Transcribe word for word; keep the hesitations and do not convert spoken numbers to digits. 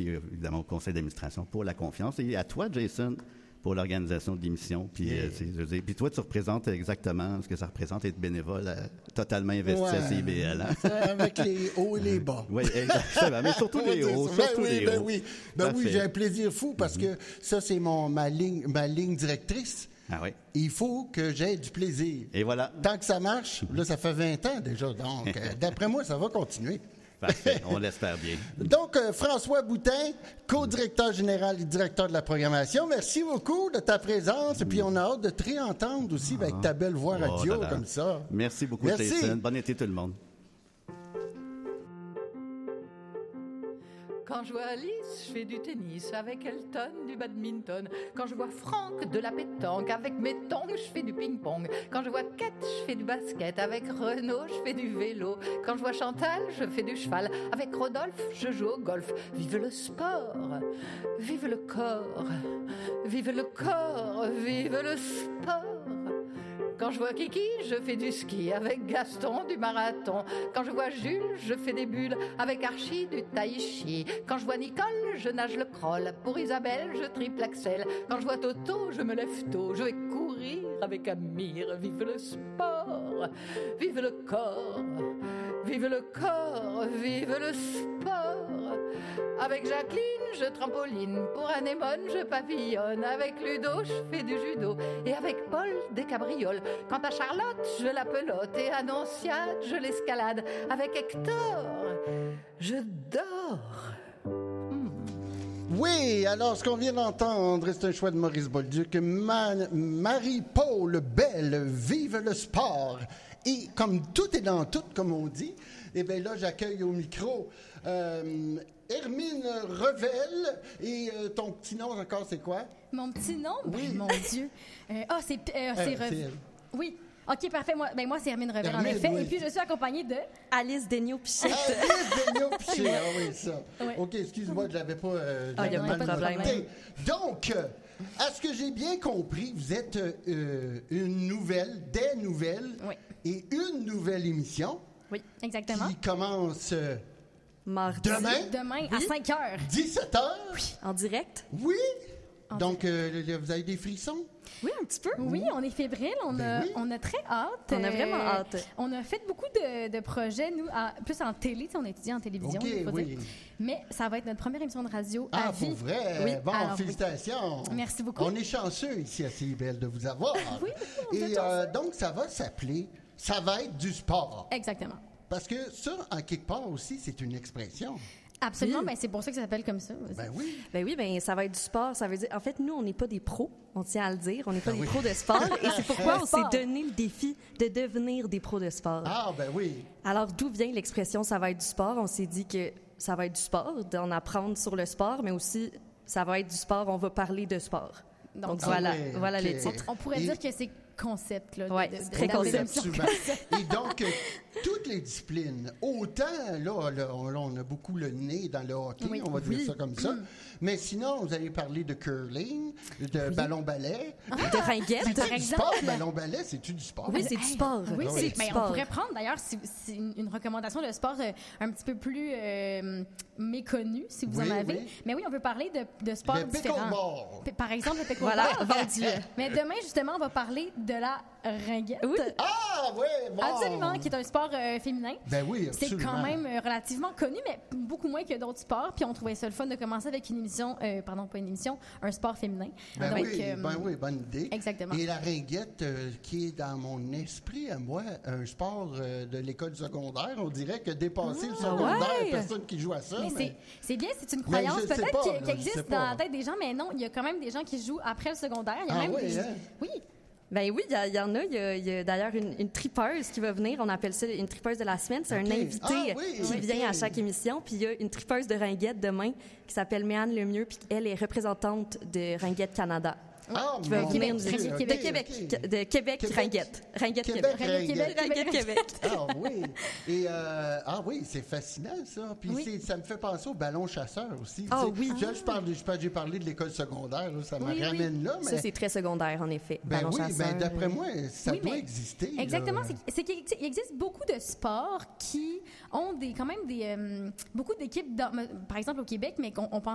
puis euh, évidemment au conseil d'administration pour la confiance. Et à toi, Jason, pour l'organisation de l'émission. Puis, yeah. euh, c'est, je veux dire, puis toi, tu représentes exactement ce que ça représente être bénévole, euh, totalement investi ouais. à C I B L. Hein? Avec les hauts et les bas. Oui, exactement. Mais surtout les hauts. Ben surtout oui, les ben hauts. oui, ben oui, j'ai un plaisir fou parce mm-hmm. que ça, c'est mon ma ligne, ma ligne directrice. Ah oui. Il faut que j'aie du plaisir. Et voilà. Tant que ça marche, là, ça fait vingt ans déjà. Donc, euh, d'après moi, ça va continuer. Parfait, on l'espère bien. Donc, euh, François Boutin, co-directeur général et directeur de la programmation, merci beaucoup de ta présence. Et puis, on a hâte de te réentendre aussi ah. avec ta belle voix radio oh, là, là. comme ça. Merci beaucoup, Jason. Bon été tout le monde. Quand je vois Alice, je fais du tennis. Avec Elton, du badminton. Quand je vois Franck, de la pétanque. Avec mes tongs, je fais du ping-pong. Quand je vois Kate, je fais du basket. Avec Renaud, je fais du vélo. Quand je vois Chantal, je fais du cheval. Avec Rodolphe, je joue au golf. Vive le sport, vive le corps, vive le corps, vive le sport. Quand je vois Kiki, je fais du ski. Avec Gaston, du marathon. Quand je vois Jules, je fais des bulles. Avec Archie, du tai chi. Quand je vois Nicole, je nage le crawl. Pour Isabelle, je triple Axel. Quand je vois Toto, je me lève tôt. Je vais courir avec Amir. Vive le sport, vive le corps, vive le corps, vive le sport. Avec Jacqueline, je trampoline. Pour Anémone, je papillonne. Avec Ludo, je fais du judo. Et avec Paul, des cabrioles. Quant à Charlotte, je la pelote. Et Annonciade, je l'escalade. Avec Hector, je dors. Hmm. Oui, alors ce qu'on vient d'entendre, c'est un choix de Maurice Bolduc. Ma- Marie-Paul Belle, vive le sport. Et comme tout est dans tout, comme on dit, eh bien là, j'accueille au micro euh, Hermine Revel. Et euh, ton petit nom encore, c'est quoi? Mon petit nom? Oui. Ben, mon Dieu. Ah, euh, oh, c'est, euh, c'est, euh, Revel. Oui. OK, parfait. Moi, ben moi c'est Hermine Revel, Hermine, en effet. oui. Et puis, je suis accompagnée de... Alice Daigneault-Pichette. Alice Daigneault-Pichette, ah oui, ça. Oui. OK, excuse-moi, je l'avais pas... Euh, ah, il n'y a pas de problème. Noté. Donc, euh, à ce que j'ai bien compris, vous êtes euh, une nouvelle, des nouvelles, oui. et une nouvelle émission. Oui, exactement. Qui commence... Euh, Mardi. Demain? Demain, oui. à cinq heures. dix-sept heures? Oui, en direct. Oui? En Donc, euh, vous avez des frissons? Oui, un petit peu. Oui, on est fébrile. On, ben a, oui. on a très hâte. On a vraiment euh, hâte. On a fait beaucoup de, de projets, nous, à, plus en télé. On étudie en télévision, OK, il faut oui. dire. Mais ça va être notre première émission de radio ah, à vie. pour vrai? Oui. Bon, Alors, félicitations. Oui. Merci beaucoup. On est chanceux ici à C I B L de vous avoir. oui, on Et euh, donc, ça va s'appeler « Ça va être du sport ». Exactement. Parce que ça, en quelque part aussi, c'est une expression. Absolument, oui. ben c'est pour ça que ça s'appelle comme ça. Ben oui. Ben oui, ben ça va être du sport. Ça veut dire, en fait, nous, on n'est pas des pros. On tient à le dire. On n'est pas ben des oui. pros de sport. Et c'est pourquoi on sport. s'est donné le défi de devenir des pros de sport. Ah, ben oui. Alors, d'où vient l'expression « ça va être du sport ». On s'est dit que ça va être du sport, d'en apprendre sur le sport, mais aussi, ça va être du sport, on va parler de sport. Donc, Donc voilà, ah oui, voilà okay. le titre. On pourrait Et... dire que c'est concept, là. Oui, de, de, c'est très de concept. Et donc, euh, toutes les disciplines, autant, là, là, on, là, on a beaucoup le nez dans le hockey, oui. on va dire oui. ça comme ça, mais sinon, vous allez parler de curling, de oui. ballon-ballet. Ah, de ringuette. C'est-tu par du exemple. sport, ballon-ballet? C'est-tu du sport? Oui, c'est du sport. Oui, Ah c'est, oui. mais sport. on pourrait prendre d'ailleurs si, si une, une recommandation de sport euh, un petit peu plus euh, méconnue, si vous Oui, en avez. oui. Mais oui, on veut parler de, de sports Le différents. pickleball. P- Par exemple, le pickleball. Voilà, vendu. Mais demain, justement, on va parler de la ringuette. Oui. Ah, oui, bon. Absolument, qui est un sport euh, féminin. Ben oui, C'est absolument. quand même euh, relativement connu, mais beaucoup moins que d'autres sports. Puis on trouvait ça le fun de commencer avec une émission, euh, pardon, pas une émission, un sport féminin. Ben, Donc, oui, euh, ben oui, bonne idée. Exactement. Et la ringuette, euh, qui est dans mon esprit, à moi, un sport euh, de l'école secondaire, on dirait que dépasser le Ah, secondaire, ouais. personne qui joue à ça. Mais, mais... c'est, c'est bien, c'est une Mais croyance je sais peut-être pas, qui, là, qui je sais existe pas. dans la tête des gens, mais non, il y a quand même des gens qui jouent après le secondaire. Il y a Ah même oui, des... hein? Oui. Ben oui, il y, y en a. Il y a, y a d'ailleurs une, une tripeuse qui va venir. On appelle ça une tripeuse de la semaine. C'est Okay. un invité Ah oui, qui oui. vient à chaque émission. Puis il y a une tripeuse de ringuette demain qui s'appelle Méane Lemieux. Puis elle est représentante de Ringuette Canada. Ah, Qui va mon venir nous Dieu, expliquer. ok, De Québec. ok. De Québec, Québec. Ringuette. Ringuette Québec, Québec. Ringuette Ringuette. Ringuette Québec. Ah oui. Et euh, ah oui, c'est fascinant ça. Puis Oui. c'est, ça me fait penser au ballon chasseur aussi. Ah Tu sais, oui. Je, je parle, je, j'ai parlé de l'école secondaire, là, ça me Oui, oui. ramène là, mais Ça, c'est très secondaire, en effet. ben Ballon oui, chasseur. ben d'après moi, ça Oui, doit mais- exister. là. Exactement. C'est, c'est qu'il existe- il existe beaucoup de sports qui ont des, quand même des, euh, beaucoup d'équipes, dans- par exemple au Québec, mais qu'on on pense